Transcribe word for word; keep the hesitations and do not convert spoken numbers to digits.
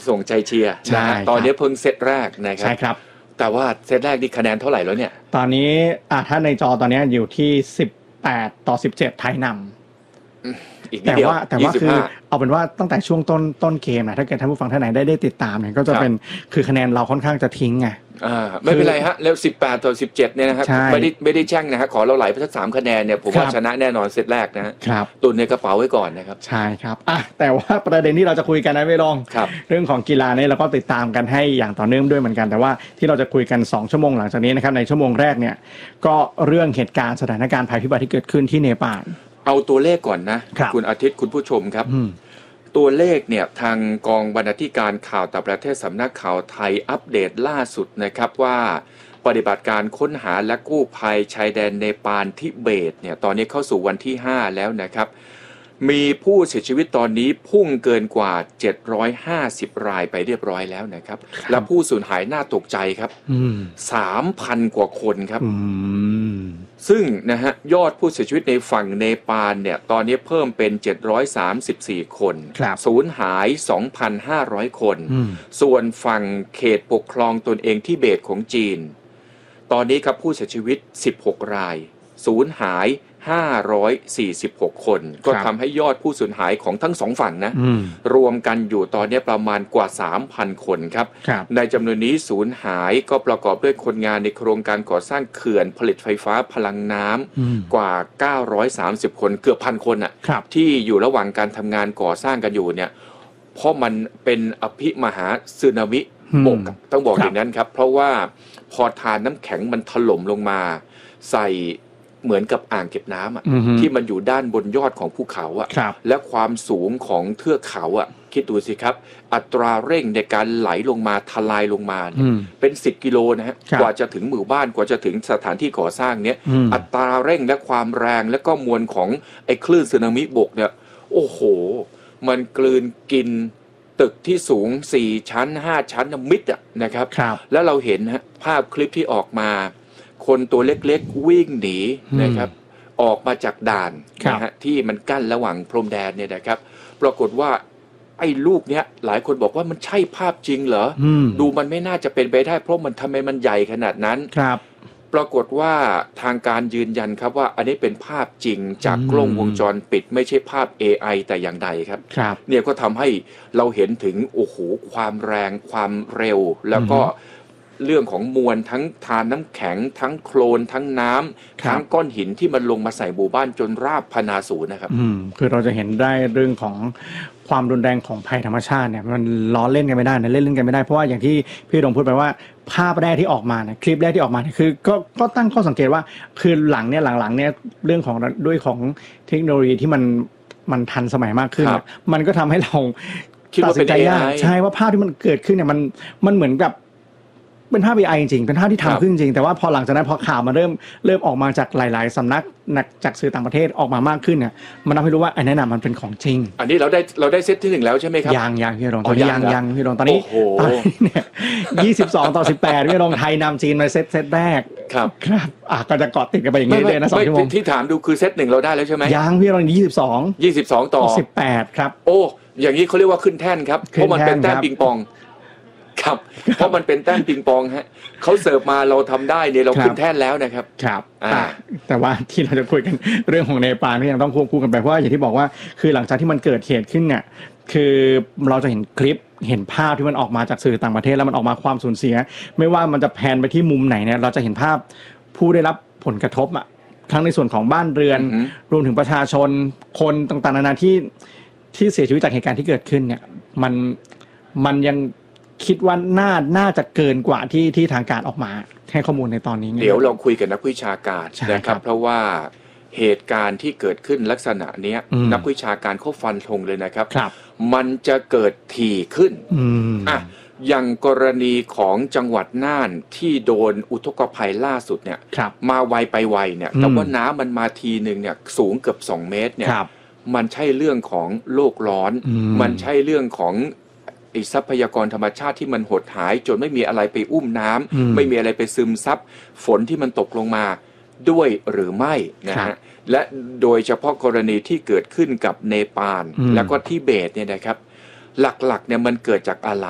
ส่งใจเชียร์นะฮะตอนนี้เพิ่งเซตแรกนะครับใช่ครับแต่ว่าเซตแรกนี่คะแนนเท่าไหร่แล้วเนี่ยตอนนี้อ่ะถ้าในจอตอนนี้อยู่ที่สิบแปดต่อสิบเจ็ดไทยนำแต่ว่าแต่ว่าคือเอาเป็นว่าตั้งแต่ช่วงต้นต้นเกมนะถ้าเกิดท่านผู้ฟังท่านไหนได้ได้ติดตามเนี่ยก็จะเป็นคือคะแนนเราค่อนข้างจะทิ้งไงอ่าไม่เป็นไรฮะแล้วสิบแปดต่อสิบเจ็ดเนี่ยนะครับไม่ได้ไม่ได้แช่งนะฮะขอเราไหลไปสักสามคะแนนเนี่ยผมว่าชนะแน่นอนเซตแรกนะฮะตุนในกระเป๋าไว้ก่อนนะครับใช่ครับอ่ะแต่ว่าประเด็นที่เราจะคุยกันนะไม่ลองเรื่องของกีฬาเนี่ยเราก็ติดตามกันให้อย่างต่อเนื่องด้วยเหมือนกันแต่ว่าที่เราจะคุยกันสองชั่วโมงหลังจากนี้นะครับในชั่วโมงแรกเนี่ยก็เรื่องเหตุการณ์สถานการณ์ภัยพิบัติที่เกิดขึ้นที่เนปาลเอาตัวเลขก่อนนะคุณอาทิตย์คุณผู้ชมครับตัวเลขเนี่ยทางกองบรรณาธิการข่าวต่างประเทศสำนักข่าวไทยอัปเดตล่าสุดนะครับว่าปฏิบัติการค้นหาและกู้ภัยชายแดนเนปาลทิเบตเนี่ยตอนนี้เข้าสู่วันที่ห้าแล้วนะครับมีผู้เสียชีวิตตอนนี้พุ่งเกินกว่าเจ็ดร้อยห้าสิบรายไปเรียบร้อยแล้วนะครับและผู้สูญหายน่าตกใจครับ สามพัน กว่าคนครับซึ่งนะฮะยอดผู้เสียชีวิตในฝั่งเนปาลเนี่ยตอนนี้เพิ่มเป็นเจ็ดร้อยสามสิบสี่คนสูญหาย สองพันห้าร้อย คนส่วนฝั่งเขตปกครองตนเองทิเบตของจีนตอนนี้ครับผู้เสียชีวิตสิบหกรายสูญหายห้าร้อยสี่สิบหกคนก็ทำให้ยอดผู้สูญหายของทั้งสองฝั่งนะรวมกันอยู่ตอนนี้ประมาณกว่า สามพัน คนครับในจำนวนนี้สูญหายก็ประกอบด้วยคนงานในโครงการก่อสร้างเขื่อนผลิตไฟฟ้าพลังน้ำกว่าเก้าร้อยสามสิบคนเกือบพันคนอ่ะที่อยู่ระหว่างการทำงานก่อสร้างกันอยู่เนี่ยเพราะมันเป็นอภิมหาสึนามิบกต้องบอกอย่างนั้นครับเพราะว่าพอทานน้ำแข็งมันถล่มลงมาใส่เหมือนกับอ่างเก็บน้ำอ่ะที่มันอยู่ด้านบนยอดของภูเขาอ่ะและความสูงของเทือกเขาอ่ะคิดดูสิครับอัตราเร่งในการไหลลงมาทลายลงมาเป็นสิบกิโลนะฮะกว่าจะถึงหมู่บ้านกว่าจะถึงสถานที่ก่อสร้างเนี้ยอัตราเร่งและความแรงและก็มวลของไอ้คลื่นสึนามิบกเนี่ยโอ้โหมันกลืนกินตึกที่สูงสี่ชั้นห้าชั้นมิดอ่ะนะครับแล้วเราเห็นฮะภาพคลิปที่ออกมาคนตัวเล็กๆวิ่งหนีนะครับออกมาจากด่านนะฮะที่มันกั้นระหว่างพรมแดนเนี่ยนะครับปรากฏว่าไอ้ลูกเนี้ยหลายคนบอกว่ามันใช่ภาพจริงเหรอดูมันไม่น่าจะเป็นไปได้เพราะมันทำไมมันใหญ่ขนาดนั้นครับปรากฏว่าทางการยืนยันครับว่าอันนี้เป็นภาพจริงจากกล้องวงจรปิดไม่ใช่ภาพ เอ ไอ แต่อย่างใดครับเนี่ยก็ทำให้เราเห็นถึงโอ้โหความแรงความเร็วแล้วก็เรื่องของมวลทั้งทานน้ำแข็งทั้งโคลนทั้งน้ำทั้งก้อนหินที่มันลงมาใส่หมู่บ้านจนราบพนาศูนย์นะครับอืมคือเราจะเห็นได้เรื่องของความรุนแรงของภัยธรรมชาติเนี่ยมันล้อเล่นกันไม่ได้นะเล่นเล่นกันไม่ได้เพราะว่าอย่างที่พี่ดงพูดไปว่าภาพแรกที่ออกมาเนี่ยคลิปแรกที่ออกมาเนี่ยคือก็ก็ตั้งข้อสังเกตว่าคือหลังเนี่ยหลังๆเนี่ยเรื่องของด้วยของเทคโนโลยีที่มันมันทันสมัยมากขึ้นมันก็ทำให้เราตัดสินใจยากใช่ว่าภาพที่มันเกิดขึ้นเนี่ยมันมันเหมือนกับเป็นภาพ เอ ไอ จริงๆเป็นภาพที่ทำขึ้นจริงแต่ว่าพอหลังจากนั้นพอข่าวมาเริ่มเริ่มออกมาจากหลายๆสำนักจากสื่อต่างประเทศออกมามากขึ้นเนี่ยมันทำให้รู้ว่าไอ้นั่นน่ะมันเป็นของจริงอันนี้เราได้เราได้เซตที่หนึ่งแล้วใช่ไหมครับยังยังพี่รองตอนนี้ยังยังพี่รองตอนนี้ตอนนี้เนี่ยยี่สิบสองต่อสิบแปดพี่รองไทยนำจีนมาเซตเซตแรกครับครับอ่ะก็จะเกาะติดกันไปอย่างนี้เลยนะสองชั่วโมงที่ถามดูคือเซตหนึ่งเราได้แล้วใช่ไหมยังพี่รองยี่สิบสองยี่สิบสองต่อสิบแปดครับโอ้อย่างนี้เขาเรียกว่าขึ้นแท่นครับเพราะมันเป็นแต้มปิงปองครับเพราะมันเป็นแต้มปิงปองฮะเขาเสิร์ฟมาเราทำได้เนี่ยเราขึ้นแท่นแล้วนะครับครับแต่ว่าที่เราจะคุยกันเรื่องของเนปาลก็ยังต้องควบคู่กันไปเพราะว่าอย่างที่บอกว่าคือหลังจากที่มันเกิดเหตุขึ้นเนี่ยคือเราจะเห็นคลิปเห็นภาพที่มันออกมาจากสื่อต่างประเทศแล้วมันออกมาความสูญเสียไม่ว่ามันจะแพนไปที่มุมไหนเนี่ยเราจะเห็นภาพผู้ได้รับผลกระทบอ่ะทั้งในส่วนของบ้านเรือนรวมถึงประชาชนคนต่างๆนานาที่ที่เสียชีวิตจากเหตุการณ์ที่เกิดขึ้นเนี่ยมันมันยังคิดว่าน่าน่าจะเกินกว่าที่ที่ทางการออกมาให้ข้อมูลในตอนนี้เดี๋ยวเราคุยกับนักวิชาการนะครับเพราะว่าเหตุการณ์ที่เกิดขึ้นลักษณะนี้นักวิชาการเขาฟันธงเลยนะครับมันจะเกิดถี่ขึ้นอ่ะอย่างกรณีของจังหวัดน่านที่โดนอุทกภัยล่าสุดเนี่ยมาไวไปไวเนี่ยแต่ว่าน้ำมันมาทีนึงเนี่ยสูงเกือบสองเมตรเนี่ยมันใช่เรื่องของโลกร้อนมันใช่เรื่องของทรัพยากรธรรมชาติที่มันหดหายจนไม่มีอะไรไปอุ้มน้ำไม่มีอะไรไปซึมซับฝนที่มันตกลงมาด้วยหรือไม่นะฮะและโดยเฉพาะกรณีที่เกิดขึ้นกับเนปาลแล้วก็ทิเบตเนี่ยนะครับหลักๆเนี่ยมันเกิดจากอะไร